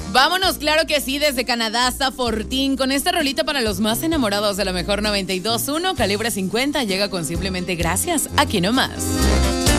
Vámonos, claro que sí, desde Canadá hasta Fortín, con esta rolita para los más enamorados de la mejor 92.1, Calibre 50, llega con Simplemente Gracias, aquí nomás.